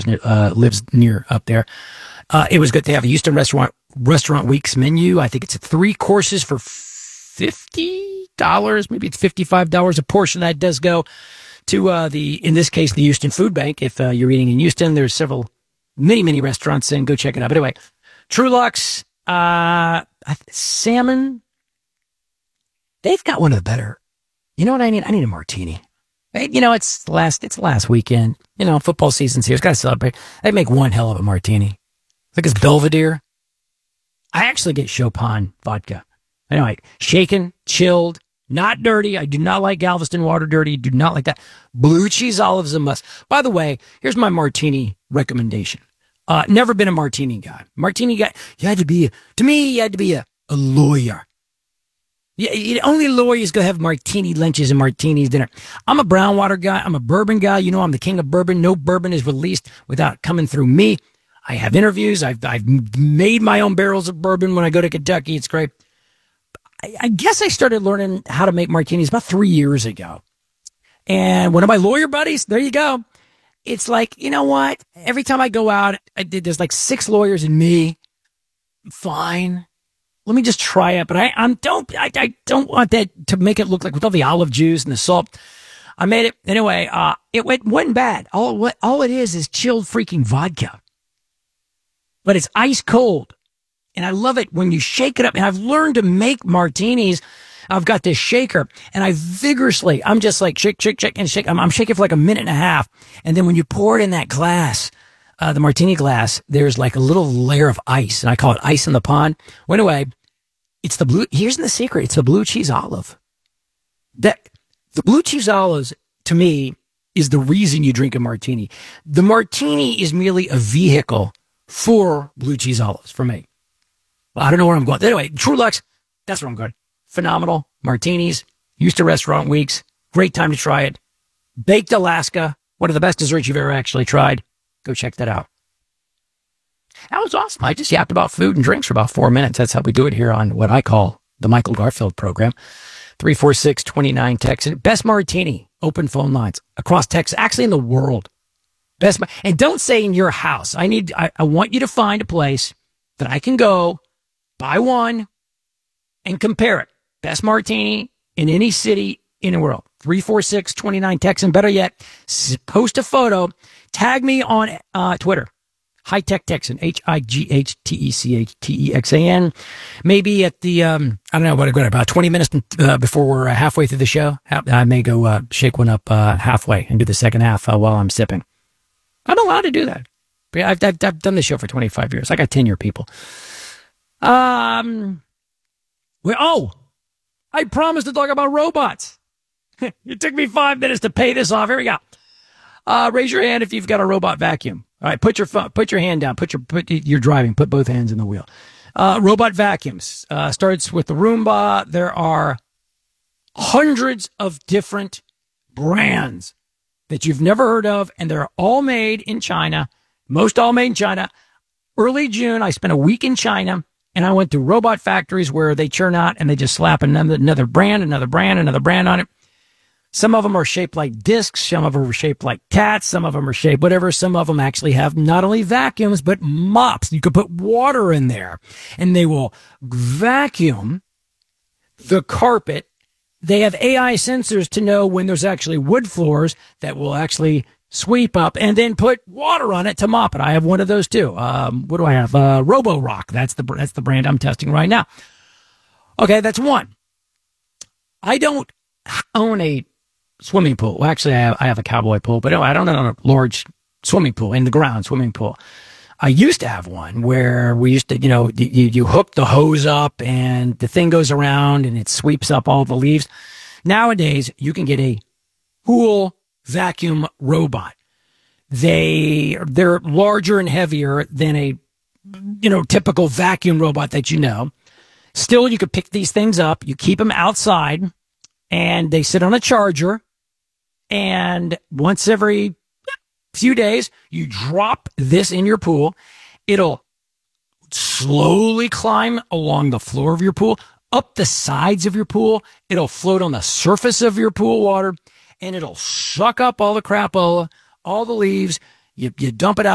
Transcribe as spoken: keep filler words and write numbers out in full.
lives near, uh, lives near up there. Uh, it was good. They have a Houston restaurant restaurant weeks menu. I think it's three courses for fifty dollars. Maybe it's fifty-five dollars. A portion of that does go to uh, the, in this case, the Houston Food Bank. If uh, you're eating in Houston, there's several, many, many restaurants, and go check it out. But anyway, Truluck's, uh, salmon, they've got one of the better. You know what I need? I need a martini. You know, it's last, it's last weekend. You know, football season's here. It's got to celebrate. They make one hell of a martini. I think it's Belvedere. I actually get Chopin vodka. Anyway, shaken, chilled, not dirty. I do not like Galveston water dirty. Do not like that. Blue cheese olives a must. By the way, here's my martini recommendation. Uh, never been a martini guy. Martini guy, you had to be, to me, you had to be a, a lawyer. Yeah, only lawyers go have martini lunches and martinis dinner. I'm a brown water guy. I'm a bourbon guy. You know, I'm the king of bourbon. No bourbon is released without coming through me. I have interviews. I've I've made my own barrels of bourbon when I go to Kentucky. It's great. I, I guess I started learning how to make martinis about three years ago. And one of my lawyer buddies, there you go. It's like, you know what? Every time I go out, I did. There's like six lawyers and me. Fine. Let me just try it. But I I'm don't I, I don't want that to make it look like with all the olive juice and the salt. I made it anyway. Uh, it went wasn't bad. All what all it is is chilled freaking vodka. But it's ice cold. And I love it when you shake it up. And I've learned to make martinis. I've got this shaker and I vigorously, I'm just like shake, shake, shake and shake. I'm, I'm shaking for like a minute and a half. And then when you pour it in that glass, uh, the martini glass, there's like a little layer of ice and I call it ice in the pond. Well, anyway, it's the blue, here's the secret. It's the blue cheese olive. That the blue cheese olives to me is the reason you drink a martini. The martini is merely a vehicle for blue cheese olives for me. Well, I don't know where I'm going. Anyway, Truluck's, that's where I'm going. Phenomenal. Martinis, Houston Restaurant Weeks. Great time to try it. Baked Alaska, one of the best desserts you've ever actually tried. Go check that out. That was awesome. I just yapped about food and drinks for about four minutes. That's how we do it here on what I call the Michael Garfield program. three four six, two nine Texas. Best martini. Open phone lines across Texas, actually in the world. Best, and don't say in your house. I need, I, I want you to find a place that I can go, buy one, and compare it. Best martini in any city in the world. three four six, two nine Texan. Better yet, post a photo. Tag me on uh, Twitter. High Tech Texan. H I G H T E C H T E X A N. Maybe at the, um, I don't know, what, about twenty minutes uh, before we're uh, halfway through the show. I may go uh, shake one up uh, halfway and do the second half uh, while I'm sipping. I'm allowed to do that. I've, I've, I've done this show for twenty-five years. I got tenure, people. Um, well, oh, I promised to talk about robots. It took me five minutes to pay this off. Here we go. Uh, raise your hand if you've got a robot vacuum. All right, put your phone, put your hand down. Put your, put, you're driving. Put both hands in the wheel. Uh, robot vacuums. Uh, starts with the Roomba. There are hundreds of different brands that you've never heard of, and they're all made in China. Most all made in China. Early June, I spent a week in China, and I went to robot factories where they churn out and they just slap another, another brand, another brand, another brand on it. Some of them are shaped like discs. Some of them are shaped like cats. Some of them are shaped whatever. Some of them actually have not only vacuums, but mops. You could put water in there, and they will vacuum the carpet. They have A I sensors to know when there's actually wood floors that will actually sweep up and then put water on it to mop it. I have one of those too. Um, what do I have? Uh, Roborock. That's the, that's the brand I'm testing right now. Okay. That's one. I don't own a swimming pool. Well, actually I have, I have a cowboy pool, but no, I don't own a large swimming pool in the ground swimming pool. I used to have one where we used to, you know, you, you hook the hose up and the thing goes around and it sweeps up all the leaves. Nowadays, you can get a pool vacuum robot. They, they're larger and heavier than a, you know, typical vacuum robot that you know. Still, you could pick these things up. You keep them outside and they sit on a charger. And once every few days, you drop this in your pool. It'll slowly climb along the floor of your pool, up the sides of your pool. It'll float on the surface of your pool water, and it'll suck up all the crapola, all the leaves. You, you dump it out.